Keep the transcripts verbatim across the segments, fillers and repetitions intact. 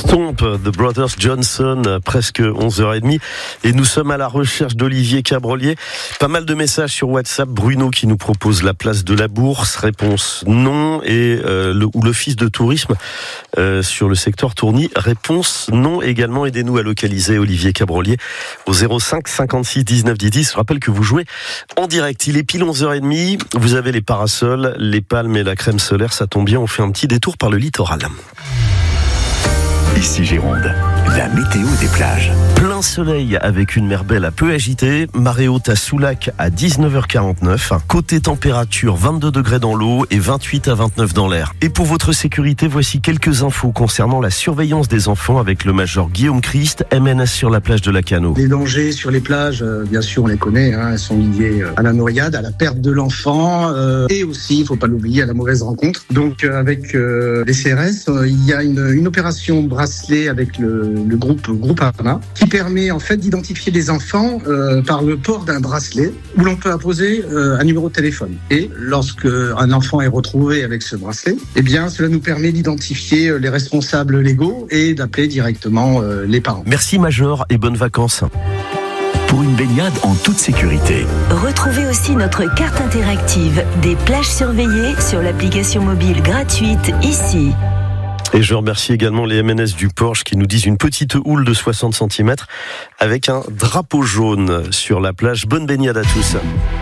Stomp, The Brothers Johnson, presque onze heures trente, et nous sommes à la recherche d'Olivier Cabrolier. Pas mal de messages sur WhatsApp. Bruno qui nous propose la place de la Bourse, réponse non, et euh, le, ou l'office de tourisme euh, sur le secteur Tourny, réponse non également. Aidez-nous à localiser Olivier Cabrolier au zéro cinq cinquante-six dix-neuf dix dix. Je rappelle que vous jouez en direct. Il est pile onze heures trente. Vous avez les parasols, les palmes et la crème solaire. Ça tombe bien, on fait un petit détour par le littoral. Ici Gironde, la météo des plages. Plein soleil avec une mer belle à peu agitée. Marée haute à Soulac à dix-neuf heures quarante-neuf. Côté température, vingt-deux degrés dans l'eau et vingt-huit à vingt-neuf dans l'air. Et pour votre sécurité, voici quelques infos concernant la surveillance des enfants avec le major Guillaume Christ, M N S sur la plage de la Cano. Les dangers sur les plages, euh, bien sûr, on les connaît. Hein, elles sont liées à la noyade, à la perte de l'enfant euh, et aussi, il faut pas l'oublier, à la mauvaise rencontre. Donc, euh, avec euh, les C R S, euh, il y a une, une opération bracelet avec le, le groupe Groupama qui permet en fait d'identifier des enfants euh, par le port d'un bracelet où l'on peut apposer euh, un numéro de téléphone. Et lorsque un enfant est retrouvé avec ce bracelet, eh bien cela nous permet d'identifier les responsables légaux et d'appeler directement euh, les parents. Merci Major et bonnes vacances. Pour une baignade en toute sécurité. Retrouvez aussi notre carte interactive des plages surveillées sur l'application mobile gratuite ici. Et je remercie également les M N S du Porche qui nous disent une petite houle de soixante centimètres avec un drapeau jaune sur la plage. Bonne baignade à tous.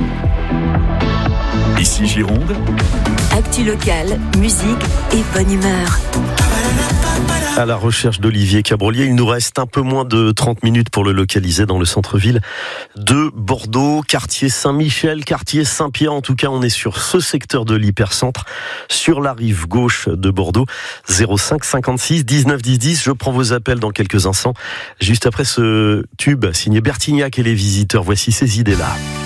Ici Gironde. Actu locale, musique et bonne humeur. À la recherche d'Olivier Cabrolier, il nous reste un peu moins de trente minutes pour le localiser dans le centre-ville de Bordeaux, quartier Saint-Michel, quartier Saint-Pierre. En tout cas, on est sur ce secteur de l'hypercentre, sur la rive gauche de Bordeaux. zéro cinq cinquante-six dix-neuf dix dix. Je prends vos appels dans quelques instants. Juste après ce tube signé Bertignac et les visiteurs, voici ces idées-là.